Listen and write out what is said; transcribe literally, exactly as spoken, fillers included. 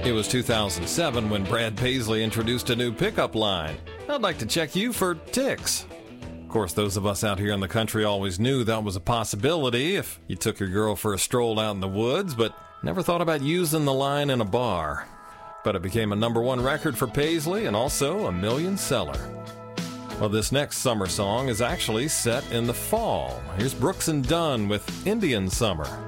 It was two thousand seven when Brad Paisley introduced a new pickup line. I'd like to check you for ticks. Of course, those of us out here in the country always knew that was a possibility if you took your girl for a stroll out in the woods, but never thought about using the line in a bar. But it became a number one record for Paisley and also a million seller. Well, this next summer song is actually set in the fall. Here's Brooks and Dunn with Indian Summer.